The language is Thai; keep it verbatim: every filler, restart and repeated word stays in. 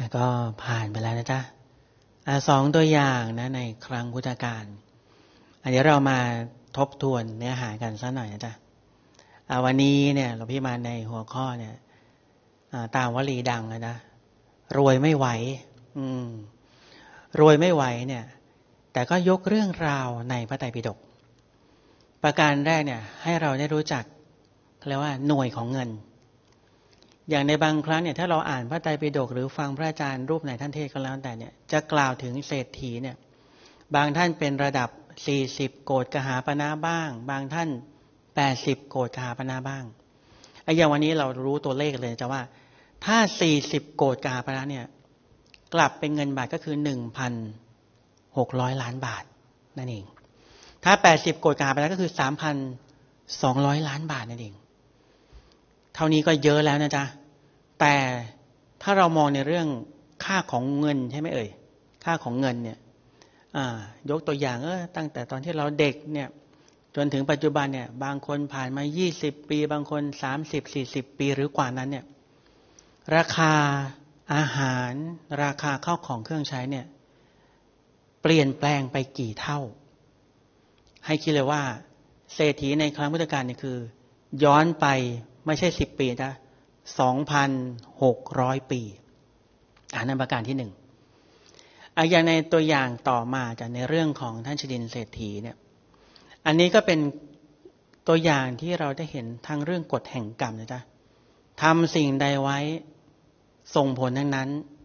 ก็ผ่านไปแล้วนะจ๊ะสองตัวอย่างนะในครั้งพุทธกาลเดี๋ยวเรามาทบทวนเนื้อหากันสักหน่อยนะจ๊ะวันนี้เนี่ยหลวงพี่มาในหัวข้อเนี่ยตามวลีดังเลยนะรวยไม่ไหวอืมรวยไม่ไหวเนี่ยแต่ก็ยกเรื่องราวในพระไตรปิฎกประการแรกเนี่ยให้เราได้รู้จักเรียกว่าหน่วยของเงินอย่างในบางครั้งเนี่ยถ้าเราอ่านพระไตรปิฎกหรือฟังพระอาจารย์รูปไหนท่านเทศก็แล้วแต่เนี่ยจะกล่าวถึงเศรษฐีเนี่ยบางท่านเป็นระดับสี่สิบโกฏกหาปณะบ้างบางท่านแปดสิบโกฏกหาปณะบ้างไอ้อย่างวันนี้เรารู้ตัวเลขเลยจะว่าถ้าสี่สิบโกฏกหาปณะเนี่ยกลับเป็นเงินบาทก็คือ หนึ่งพันหกร้อย ล้านบาทนั่นเองถ้าแปดสิบโกฏกหาปณะก็คือ สามพันสองร้อย ล้านบาทนั่นเองเท่านี้ก็เยอะแล้วนะจ๊ะแต่ถ้าเรามองในเรื่องค่าของเงินใช่ไหมเอ่ยค่าของเงินเนี่ยยกตัวอย่างเออตั้งแต่ตอนที่เราเด็กเนี่ยจนถึงปัจจุบันเนี่ยบางคนผ่านมายี่สิบปีบางคนสามสิบ สี่สิบปีหรือกว่านั้นเนี่ยราคาอาหารราคาข้าวของเครื่องใช้เนี่ยเปลี่ยนแปลงไปกี่เท่าให้คิดเลยว่าเศรษฐีในครั้งพุทธกาลนี่คือย้อนไปไม่ใช่สิบปีนะ สองพันหกร้อย ปีอันนั้นประการที่หนึ่งอ่ะอย่างในตัวอย่างต่อมาจากในเรื่องของท่านชดินเศรษฐีเนี่ยอันนี้ก็เป็นตัวอย่างที่เราได้เห็นทั้งเรื่องกฎแห่งกรรมนะจ๊ะทำสิ่งใดไว้ส่งผลทั้งนั้น